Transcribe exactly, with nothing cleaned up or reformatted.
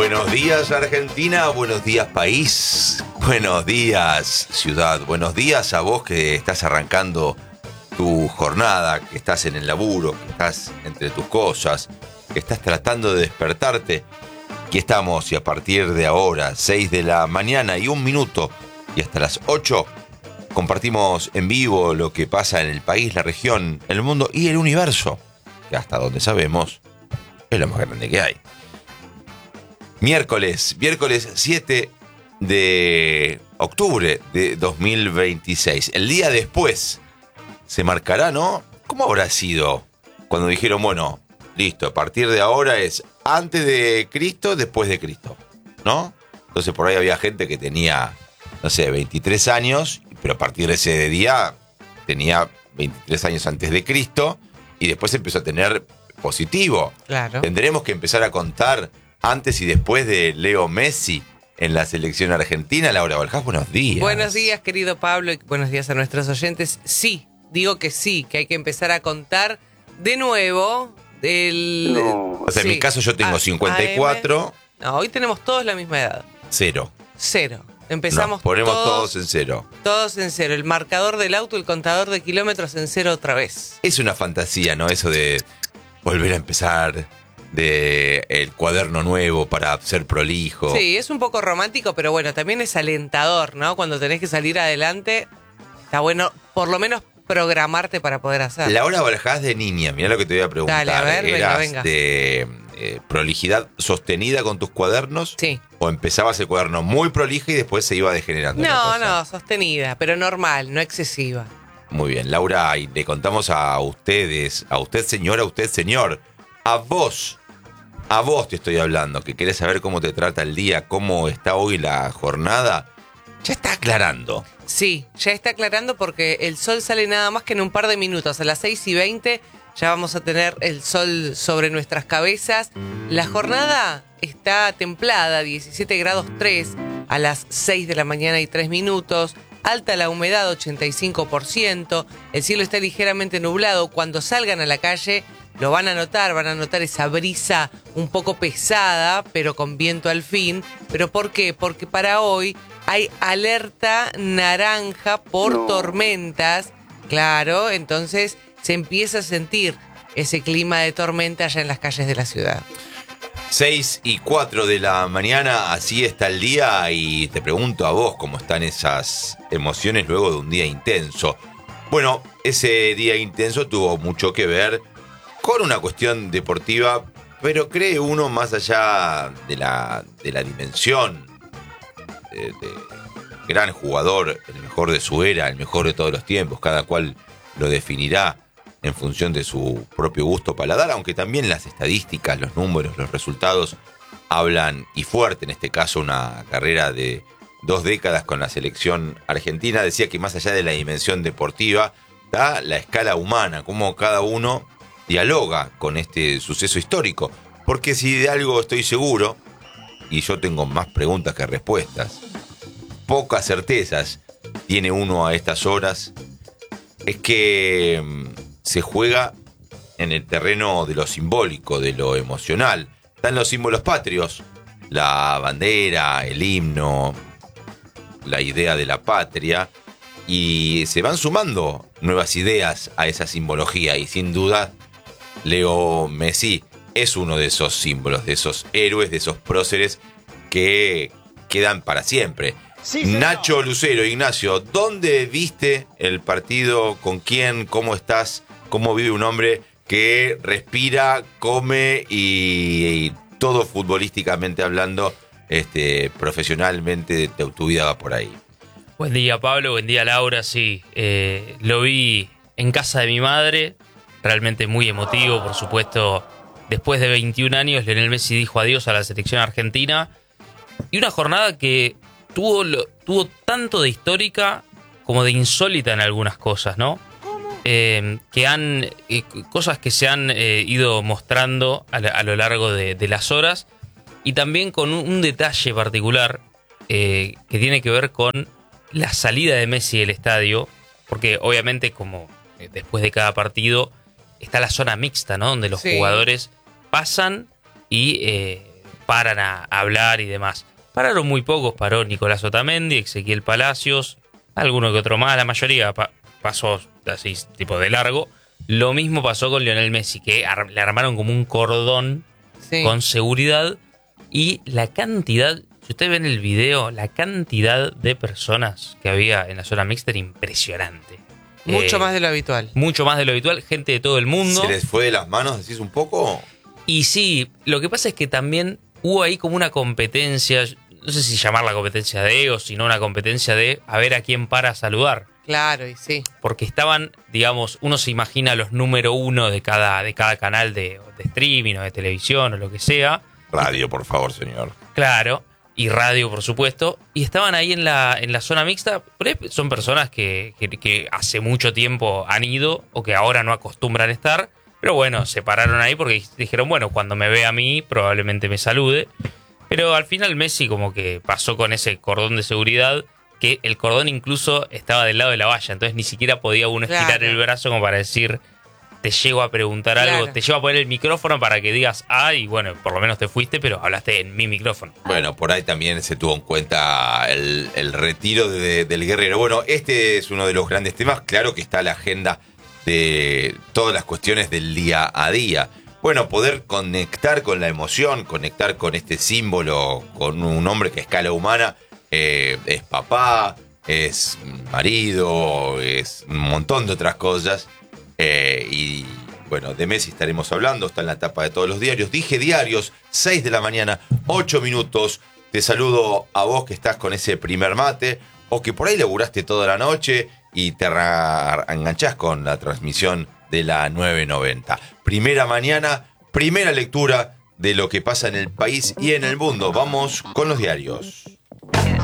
Buenos días Argentina, buenos días país, buenos días ciudad, buenos días a vos que estás arrancando tu jornada, que estás en el laburo, que estás entre tus cosas, que estás tratando de despertarte. Aquí estamos y a partir de ahora, seis de la mañana y un minuto y hasta las ocho, compartimos en vivo lo que pasa en el país, la región, el mundo y el universo, que hasta donde sabemos es lo más grande que hay. Miércoles, miércoles siete de octubre de dos mil veintiséis. El día después se marcará, ¿no? ¿Cómo habrá sido cuando dijeron, bueno, listo, a partir de ahora es antes de Cristo, después de Cristo, ¿no? Entonces por ahí había gente que tenía, no sé, veintitrés años, pero a partir de ese día tenía veintitrés años antes de Cristo y después empezó a tener positivo. Claro. Tendremos que empezar a contar antes y después de Leo Messi en la selección argentina. Laura Baljas, buenos días. Buenos días, querido Pablo, y buenos días a nuestros oyentes. Sí, digo que sí, que hay que empezar a contar de nuevo el... No. O sea, sí. en mi caso yo tengo A- cincuenta y cuatro. A M. No, hoy tenemos todos la misma edad. Cero. Cero. Empezamos Nos ponemos todos, todos en cero. todos en cero. El marcador del auto, el contador de kilómetros en cero otra vez. Es una fantasía, ¿no? Eso de volver a empezar, de el cuaderno nuevo para ser prolijo. Sí, es un poco romántico, pero bueno, también es alentador, ¿no? Cuando tenés que salir adelante, está bueno por lo menos programarte para poder hacerlo. Laura Baljas de niña, mirá lo que te voy a preguntar. Dale, a ver, venga, ¿Eras venga. de eh, prolijidad sostenida con tus cuadernos? Sí. ¿O empezabas el cuaderno muy prolija y después se iba degenerando la No, cosa? no, sostenida, pero normal, no excesiva. Muy bien, Laura, y le contamos a ustedes, a usted señora, a usted señor, a vos, a vos te estoy hablando, que querés saber cómo te trata el día, cómo está hoy la jornada, ya está aclarando. Sí, ya está aclarando porque el sol sale nada más que en un par de minutos. A las seis y veinte ya vamos a tener el sol sobre nuestras cabezas. La jornada está templada, diecisiete grados tres a las seis de la mañana y tres minutos. Alta la humedad, ochenta y cinco por ciento. El cielo está ligeramente nublado. Cuando salgan a la calle lo van a notar, van a notar esa brisa un poco pesada, pero con viento al fin. ¿Pero por qué? Porque para hoy hay alerta naranja por No. tormentas. Claro, entonces se empieza a sentir ese clima de tormenta allá en las calles de la ciudad. seis y cuatro de la mañana, así está el día y te pregunto a vos cómo están esas emociones luego de un día intenso. Bueno, ese día intenso tuvo mucho que ver con una cuestión deportiva, pero cree uno más allá de la, de la dimensión de, de gran jugador, el mejor de su era, el mejor de todos los tiempos, cada cual lo definirá en función de su propio gusto paladar, aunque también las estadísticas, los números, los resultados hablan, y fuerte en este caso, una carrera de dos décadas con la selección argentina. Decía que más allá de la dimensión deportiva, está la escala humana, cómo cada uno dialoga con este suceso histórico. Porque si de algo estoy seguro, y yo tengo más preguntas que respuestas, pocas certezas tiene uno a estas horas, es que mm, se juega en el terreno de lo simbólico, de lo emocional. Están los símbolos patrios, la bandera, el himno, la idea de la patria, y se van sumando nuevas ideas a esa simbología, y sin duda Leo Messi es uno de esos símbolos, de esos héroes, de esos próceres que quedan para siempre. Sí, Nacho Lucero, Ignacio, ¿dónde viste el partido? ¿Con quién? ¿Cómo estás? ¿Cómo vive un hombre que respira, come y, y todo futbolísticamente hablando, este, profesionalmente, tu, tu vida va por ahí? Buen día, Pablo. Buen día, Laura. Sí, eh, lo vi en casa de mi madre. Realmente muy emotivo, por supuesto. Después de veintiún años, Lionel Messi dijo adiós a la selección argentina. Y una jornada que tuvo, lo, tuvo tanto de histórica como de insólita en algunas cosas, ¿no? Eh, que han eh, cosas que se han eh, ido mostrando a, la, a lo largo de, de las horas, y también con un, un detalle particular eh, que tiene que ver con la salida de Messi del estadio, porque obviamente como eh, después de cada partido está la zona mixta, ¿no? Donde los Sí. jugadores pasan y eh, paran a hablar y demás. Pararon muy pocos, paró Nicolás Otamendi, Ezequiel Palacios, alguno que otro más, la mayoría pa- pasó así tipo de largo. Lo mismo pasó con Lionel Messi, que ar- le armaron como un cordón Sí. con seguridad, y la cantidad, si ustedes ven el video, la cantidad de personas que había en la zona mixta era impresionante. Mucho Eh, más de lo habitual. Mucho más de lo habitual, gente de todo el mundo. ¿Se les fue de las manos, decís un poco? Y sí, lo que pasa es que también hubo ahí como una competencia, no sé si llamarla competencia de egos, sino una competencia de a ver a quién para a saludar. Claro, y sí. Porque estaban, digamos, uno se imagina los número uno de cada, de cada canal de, de streaming o de televisión o lo que sea. Radio, por favor, señor. Claro, y radio, por supuesto. Y estaban ahí en la, en la zona mixta. Por ahí son personas que, que, que hace mucho tiempo han ido o que ahora no acostumbran estar. Pero bueno, se pararon ahí porque dijeron, bueno, cuando me vea a mí probablemente me salude. Pero al final Messi como que pasó con ese cordón de seguridad, que el cordón incluso estaba del lado de la valla. Entonces ni siquiera podía uno estirar Claro. el brazo como para decir, te llego a preguntar Claro. algo, te llevo a poner el micrófono para que digas, ah, y bueno, por lo menos te fuiste, pero hablaste en mi micrófono. Bueno, por ahí también se tuvo en cuenta el, el retiro de- del guerrero. Bueno, este es uno de los grandes temas. Claro que está la agenda de todas las cuestiones del día a día. Bueno, poder conectar con la emoción, conectar con este símbolo, con un hombre que a escala humana eh, es papá, es marido, es un montón de otras cosas. Eh, y bueno, de Messi estaremos hablando, está en la tapa de todos los diarios. Dije diarios, seis de la mañana, ocho minutos. Te saludo a vos que estás con ese primer mate, o que por ahí laburaste toda la noche y te ra- enganchás con la transmisión de la nueve noventa. Primera mañana, primera lectura de lo que pasa en el país y en el mundo. Vamos con los diarios.